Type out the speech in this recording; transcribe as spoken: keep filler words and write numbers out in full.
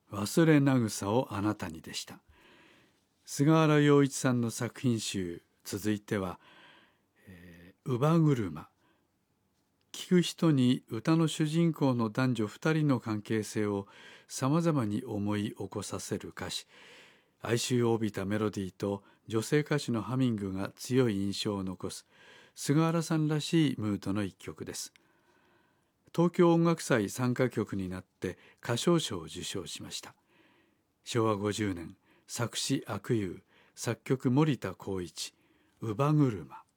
忘れなぐさをあなたにでした。菅原洋一さんの作品集、続いては、えー、乳母車。聞く人に歌の主人公の男女ふたりの関係性をさまざまに思い起こさせる歌詞、哀愁を帯びたメロディーと女性歌手のハミングが強い印象を残す菅原さんらしいムードの一曲です。東京音楽祭参加曲になって歌唱賞を受賞しました。しょうわごじゅうねん、作詞阿久悠、作曲森田光一、乳母車。